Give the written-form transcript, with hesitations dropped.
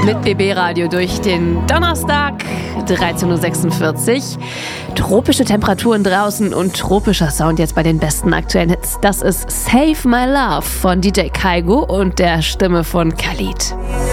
mit BB Radio durch den Donnerstag, 13.46 Uhr. Tropische Temperaturen draußen und tropischer Sound jetzt bei den besten aktuellen Hits. Das ist Save My Love von DJ Kaigo und der Stimme von Khalid.